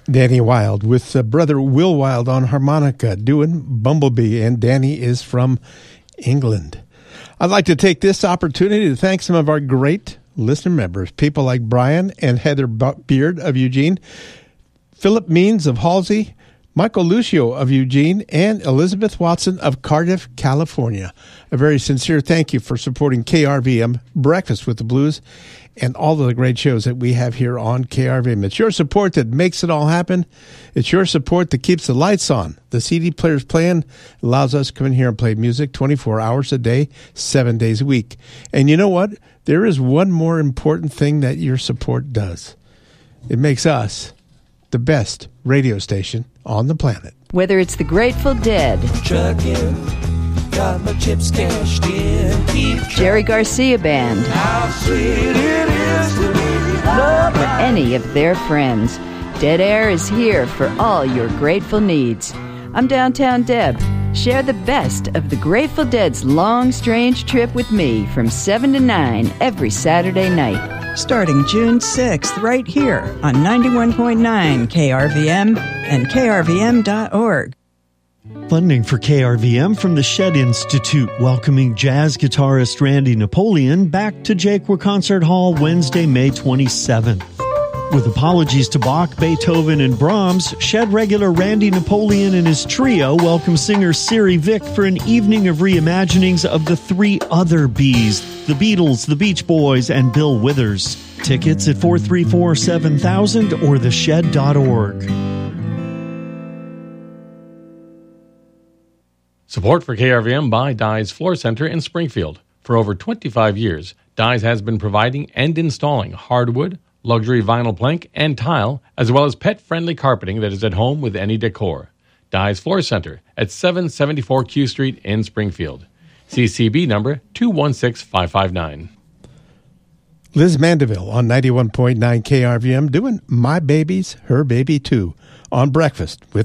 Danny Wilde with brother Will Wilde on harmonica doing Bumblebee, and Danny is from England. I'd like to take this opportunity to thank some of our great listener members, people like Brian and Heather Beard of Eugene, Philip Means of Halsey, Michael Lucio of Eugene, and Elizabeth Watson of Cardiff, California. A very sincere thank you for supporting KRVM Breakfast with the Blues and all of the great shows that we have here on KRVM. It's your support that makes it all happen. It's your support that keeps the lights on. The CD players playing allows us to come in here and play music 24 hours a day, 7 days a week. And you know what? There is one more important thing that your support does. It makes us the best radio station on the planet. Whether it's the Grateful Dead, Truckin', got my chips cashed in, Jerry Garcia Band, how sweet it is to be loved. or any of their friends, Dead Air is here for all your grateful needs. I'm Downtown Deb. Share the best of the Grateful Dead's Long Strange Trip with me from 7 to 9 every Saturday night. Starting June 6th, right here on 91.9 KRVM and krvm.org. Funding for KRVM from the Shed Institute, welcoming jazz guitarist Randy Napoleon back to Jaquia Concert Hall Wednesday, May 27th. With apologies to Bach, Beethoven, and Brahms, Shed regular Randy Napoleon and his trio welcome singer Siri Vick for an evening of reimaginings of the three other Bs, the Beatles, the Beach Boys, and Bill Withers. Tickets at 434-7000 or theshed.org. Support for KRVM by Dye's Floor Center in Springfield. For over 25 years, Dye's has been providing and installing hardwood, luxury vinyl plank, and tile, as well as pet-friendly carpeting that is at home with any decor. Dye's Floor Center at 774 Q Street in Springfield. CCB number 216559. Liz Mandeville on 91.9 KRVM doing My Baby's Her Baby Too on Breakfast with